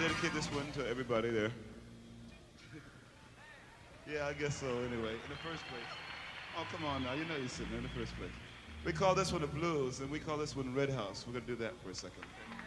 dedicate this one to everybody there. Yeah, I guess so anyway, in the first place. Oh, come on now, you know you're sitting there in the first place. We call this one the blues, and we call this one Red House. We're gonna do that for a second.